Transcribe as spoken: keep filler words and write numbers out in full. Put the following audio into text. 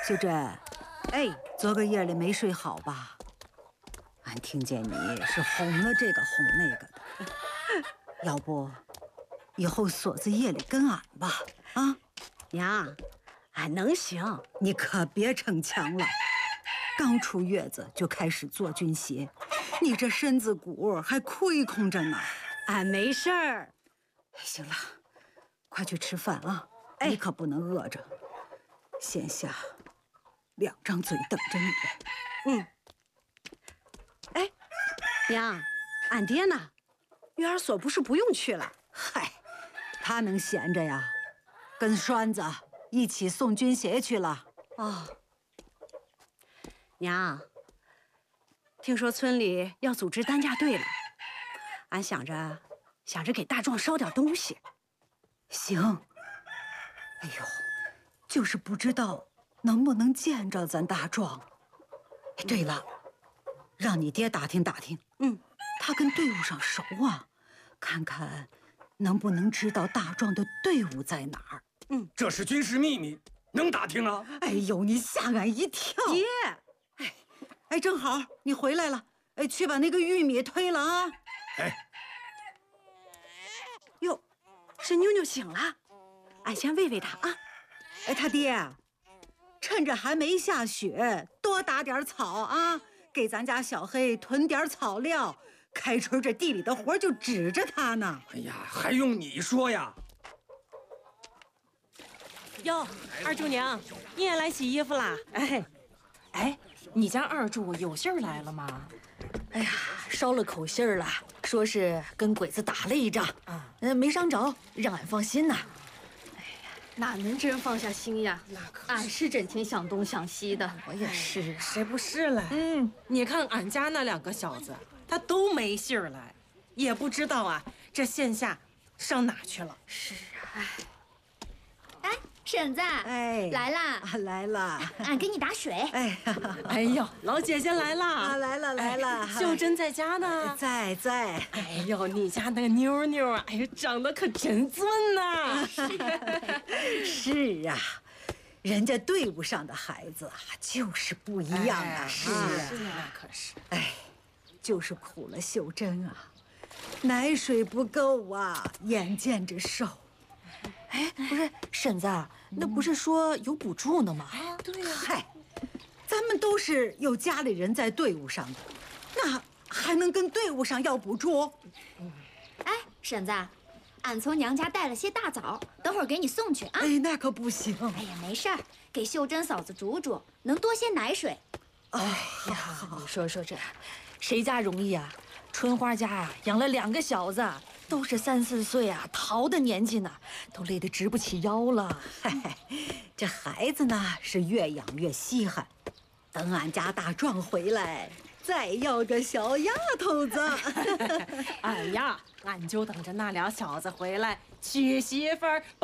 秀珍，哎，昨个夜里没睡好吧？俺听见你是哄了这个哄那个的，要不以后锁子夜里跟俺吧？啊， 娘，俺能行。 你可别逞强了，刚出月子就开始做军鞋，你这身子骨还亏空着呢。 俺没事儿。 行了，快去吃饭啊！哎，你可不能饿着，先下两张嘴等着你。 嗯。哎，娘，俺爹呢？育儿所不是不用去了？ 嗨，他能闲着呀？跟栓子一起送军鞋去了。 哦。娘，听说村里要组织担架队了，俺想着想着给大壮捎点东西。 行。哎呦，就是不知道能不能见着咱大壮。哎，对了，让你爹打听打听， 嗯， 他跟队伍上熟啊，看看能不能知道大壮的队伍在哪儿。 嗯， 这是军事秘密，能打听啊？ 哎呦，你吓俺一跳！ 爹， 哎，哎，正好你回来了，哎，去把那个玉米推了啊！ 哎， 哟，是妞妞醒了，俺先喂喂她啊。 哎，他爹，趁着还没下雪，多打点草啊，给咱家小黑囤点草料。开春这地里的活就指着他呢。 哎呀，还用你说呀？ 哟，二柱娘，你也来洗衣服啦？ 哎， 哎，你家二柱有信儿来了吗？ 哎呀，捎了口信儿了，说是跟鬼子打了一仗，啊，呃，没伤着，让俺放心呐。 哪能真放下心呀？俺是整天想东想西的。 我也是， 谁不是嘞？嗯，你看俺家那两个小子，他都没信儿来，也不知道啊，这线下上哪去了？ 是啊， 哎，哎，婶子， 哎， 来啦！ 啊，来了， 俺给你打水。 哎呀， 哎呦，老姐姐来啦！ 啊，来了来了， 哎秀珍在家呢？ 在在。 哎呦，你家那个妞妞啊，哎呀，长得可真俊呐！ 是啊，人家队伍上的孩子啊，就是不一样啊。 是啊， 那可是。 哎，就是苦了秀珍啊，奶水不够啊，眼见着瘦。 哎，不是婶子，那不是说有补助呢吗？ 哎，对呀。 嗨，咱们都是有家里人在队伍上的，那还能跟队伍上要补助？ 哎，婶子，俺从娘家带了些大枣，等会儿给你送去啊。 哎，那可不行。 哎呀，没事儿，给秀珍嫂子煮煮，能多些奶水。 哎呀， 你说说这，谁家容易啊？春花家啊，养了两个小子，都是三四岁啊，淘的年纪呢，都累得直不起腰了。 嗨，这孩子呢是越养越稀罕，等俺家大壮回来，再要个小丫头子。 哎呀，俺就等着那俩小子回来娶媳妇儿。